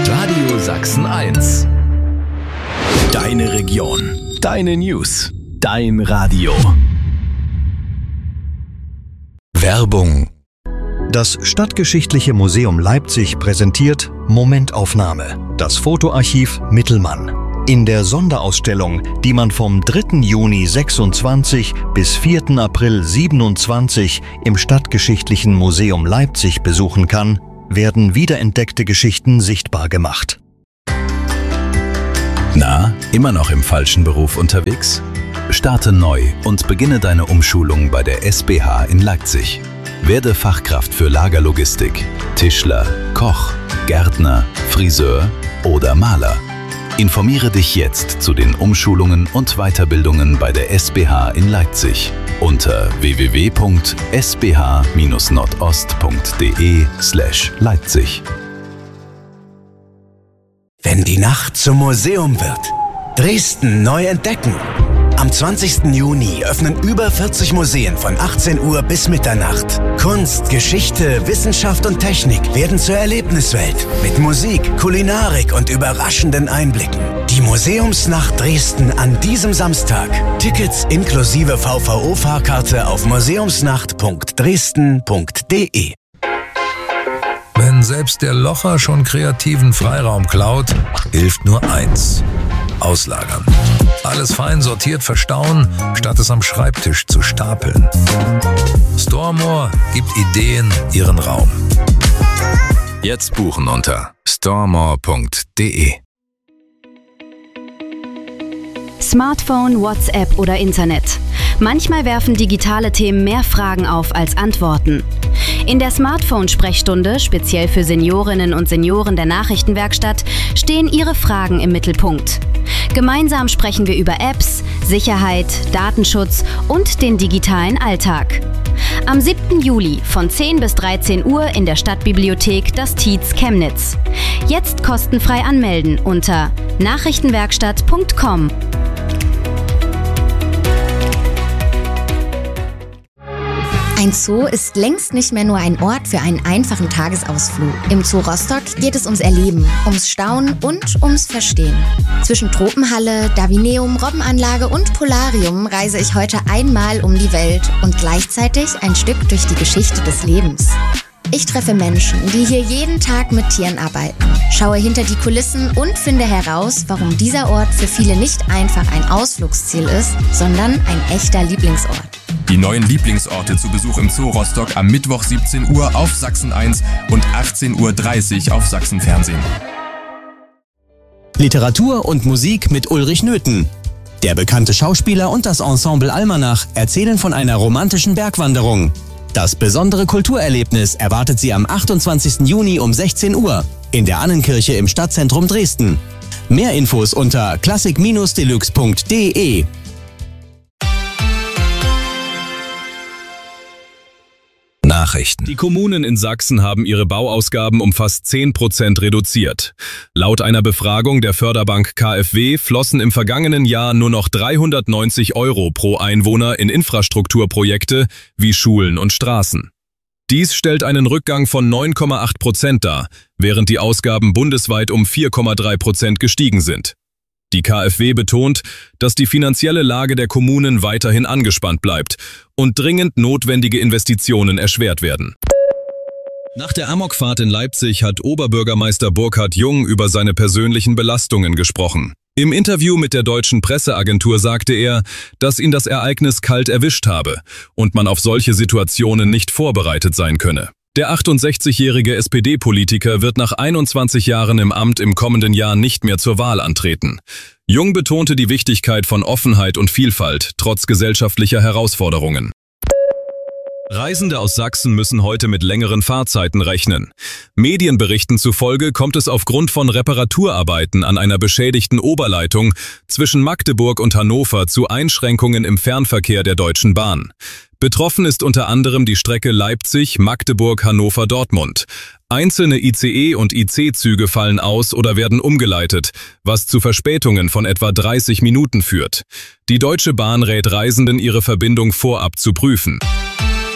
Radio Sachsen 1. Deine Region. Deine News. Dein Radio. Werbung. Das Stadtgeschichtliche Museum Leipzig präsentiert Momentaufnahme, das Fotoarchiv Mittelmann. In der Sonderausstellung, die man vom 3. Juni 26 bis 4. April 27 im Stadtgeschichtlichen Museum Leipzig besuchen kann, werden wiederentdeckte Geschichten sichtbar gemacht. Na, immer noch im falschen Beruf unterwegs? Starte neu und beginne deine Umschulung bei der SBH in Leipzig. Werde Fachkraft für Lagerlogistik, Tischler, Koch, Gärtner, Friseur oder Maler. Informiere dich jetzt zu den Umschulungen und Weiterbildungen bei der SBH in Leipzig unter www.sbh-nordost.de/Leipzig. Wenn die Nacht zum Museum wird. Dresden neu entdecken. Am 20. Juni öffnen über 40 Museen von 18 Uhr bis Mitternacht. Kunst, Geschichte, Wissenschaft und Technik werden zur Erlebniswelt. Mit Musik, Kulinarik und überraschenden Einblicken. Die Museumsnacht Dresden an diesem Samstag. Tickets inklusive VVO-Fahrkarte auf museumsnacht.dresden.de. Wenn selbst der Locher schon kreativen Freiraum klaut, hilft nur eins: auslagern. Alles fein sortiert verstauen, statt es am Schreibtisch zu stapeln. Storemore gibt Ideen ihren Raum. Jetzt buchen unter storemore.de. Smartphone, WhatsApp oder Internet. Manchmal werfen digitale Themen mehr Fragen auf als Antworten. In der Smartphone-Sprechstunde, speziell für Seniorinnen und Senioren der Nachrichtenwerkstatt, stehen Ihre Fragen im Mittelpunkt. Gemeinsam sprechen wir über Apps, Sicherheit, Datenschutz und den digitalen Alltag. Am 7. Juli von 10 bis 13 Uhr in der Stadtbibliothek Das Tietz Chemnitz. Jetzt kostenfrei anmelden unter nachrichtenwerkstatt.com. Ein Zoo ist längst nicht mehr nur ein Ort für einen einfachen Tagesausflug. Im Zoo Rostock geht es ums Erleben, ums Staunen und ums Verstehen. Zwischen Tropenhalle, Davineum, Robbenanlage und Polarium reise ich heute einmal um die Welt und gleichzeitig ein Stück durch die Geschichte des Lebens. Ich treffe Menschen, die hier jeden Tag mit Tieren arbeiten, schaue hinter die Kulissen und finde heraus, warum dieser Ort für viele nicht einfach ein Ausflugsziel ist, sondern ein echter Lieblingsort. Die neuen Lieblingsorte zu Besuch im Zoo Rostock am Mittwoch 17 Uhr auf Sachsen 1 und 18:30 Uhr auf Sachsen Fernsehen. Literatur und Musik mit Ulrich Nöthen. Der bekannte Schauspieler und das Ensemble Almanach erzählen von einer romantischen Bergwanderung. Das besondere Kulturerlebnis erwartet Sie am 28. Juni um 16 Uhr in der Annenkirche im Stadtzentrum Dresden. Mehr Infos unter classic-deluxe.de. Nachrichten. Die Kommunen in Sachsen haben ihre Bauausgaben um fast 10% reduziert. Laut einer Befragung der Förderbank KfW flossen im vergangenen Jahr nur noch 390 € pro Einwohner in Infrastrukturprojekte wie Schulen und Straßen. Dies stellt einen Rückgang von 9,8% dar, während die Ausgaben bundesweit um 4,3% gestiegen sind. Die KfW betont, dass die finanzielle Lage der Kommunen weiterhin angespannt bleibt und dringend notwendige Investitionen erschwert werden. Nach der Amokfahrt in Leipzig hat Oberbürgermeister Burkhard Jung über seine persönlichen Belastungen gesprochen. Im Interview mit der Deutschen Presseagentur sagte er, dass ihn das Ereignis kalt erwischt habe und man auf solche Situationen nicht vorbereitet sein könne. Der 68-jährige SPD-Politiker wird nach 21 Jahren im Amt im kommenden Jahr nicht mehr zur Wahl antreten. Jung betonte die Wichtigkeit von Offenheit und Vielfalt, trotz gesellschaftlicher Herausforderungen. Reisende aus Sachsen müssen heute mit längeren Fahrzeiten rechnen. Medienberichten zufolge kommt es aufgrund von Reparaturarbeiten an einer beschädigten Oberleitung zwischen Magdeburg und Hannover zu Einschränkungen im Fernverkehr der Deutschen Bahn. Betroffen ist unter anderem die Strecke Leipzig, Magdeburg, Hannover, Dortmund. Einzelne ICE- und IC-Züge fallen aus oder werden umgeleitet, was zu Verspätungen von etwa 30 Minuten führt. Die Deutsche Bahn rät Reisenden, ihre Verbindung vorab zu prüfen.